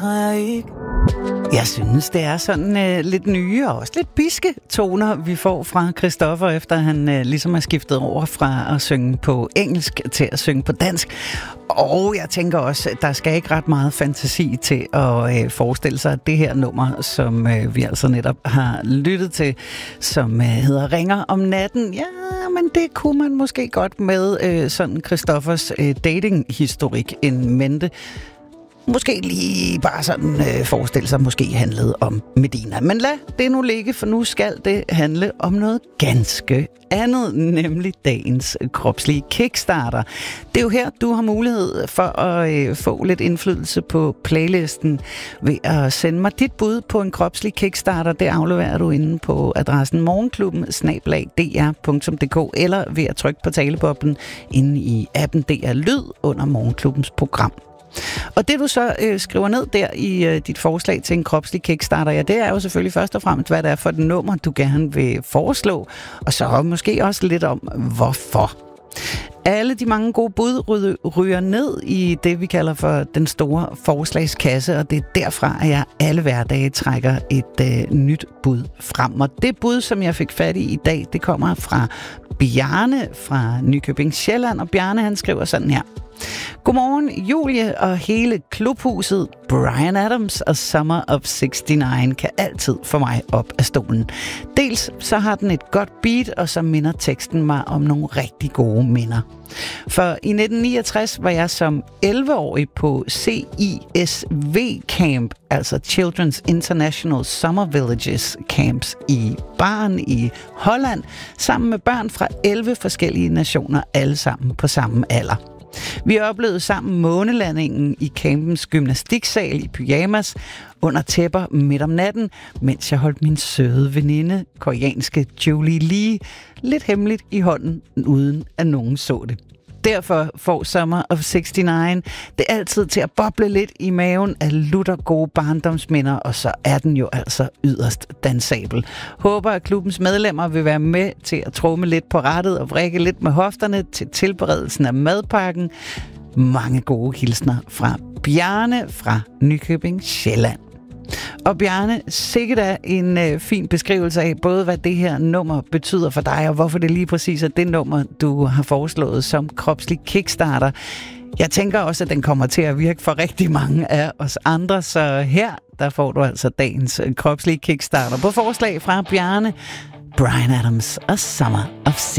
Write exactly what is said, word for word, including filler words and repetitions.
har jeg ikke. Jeg synes, det er sådan øh, lidt nye og også lidt biske toner, vi får fra Christoffer, efter han øh, ligesom er skiftet over fra at synge på engelsk til at synge på dansk. Og jeg tænker også, at der skal ikke ret meget fantasi til at øh, forestille sig, at det her nummer, som øh, vi altså netop har lyttet til, som øh, hedder Ringer om natten, ja, men det kunne man måske godt med øh, sådan Christoffers øh, datinghistorik en mente. Måske lige bare sådan øh, forestille sig, måske handlede om Medina. Men lad det nu ligge, for nu skal det handle om noget ganske andet, nemlig dagens kropslige kickstarter. Det er jo her, du har mulighed for at øh, få lidt indflydelse på playlisten ved at sende mig dit bud på en kropslig kickstarter. Det afleverer du inde på adressen morgenklubben snabel-a d r punktum d k eller ved at trykke på taleboblen inde i appen D R Lyd under Morgenklubbens program. Og det du så øh, skriver ned der i øh, dit forslag til en kropslig kickstarter, ja, det er jo selvfølgelig først og fremmest, hvad det er for et nummer, du gerne vil foreslå, og så måske også lidt om, hvorfor. Alle de mange gode bud ryger ned i det, vi kalder for den store forslagskasse, og det er derfra, at jeg alle hverdage trækker et øh, nyt bud frem. Og det bud, som jeg fik fat i i dag, det kommer fra Bjarne fra Nykøbing Sjælland, og Bjarne han skriver sådan her. Godmorgen, Julie og hele klubhuset. Bryan Adams og Summer of seksogtres kan altid få mig op af stolen. Dels så har den et godt beat, og så minder teksten mig om nogle rigtig gode minder. For i nitten niogtres var jeg som elleve-årig på C I S V Camp, altså Children's International Summer Villages Camps i Bern i Holland, sammen med børn fra elleve forskellige nationer, alle sammen på samme alder. Vi oplevede sammen månelandingen i campens gymnastiksal i pyjamas under tæpper midt om natten, mens jeg holdt min søde veninde, koreanske Julie Lee, lidt hemmeligt i hånden, uden at nogen så det. Derfor får Summer of seksogtres det altid til at boble lidt i maven af lutter gode barndomsminder, og så er den jo altså yderst dansabel. Håber, at klubbens medlemmer vil være med til at tromme lidt på rattet og vrikke lidt med hofterne til tilberedelsen af madpakken. Mange gode hilsner fra Bjarne fra Nykøbing Sjælland. Og Bjarne, sikkert er en øh, fin beskrivelse af både, hvad det her nummer betyder for dig, og hvorfor det lige præcis er det nummer, du har foreslået som kropslig kickstarter. Jeg tænker også, at den kommer til at virke for rigtig mange af os andre, så her der får du altså dagens kropslige kickstarter på forslag fra Bjarne, Bryan Adams og Summer of seksogtres.